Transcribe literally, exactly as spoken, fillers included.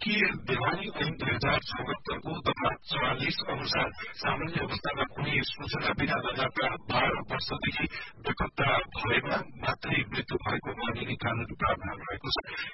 कि देवानी ऐन दुई हजार चौहत्तरको दफा चौवालिस अनुसार सामान्य अवस्थामा कुनै सूचना बिना लगातार बाह्र वर्षदेखि बेपत्ता भएमा मात्रै मृत्यु भएको मानिने कानूनी प्रावधान रहेको छ।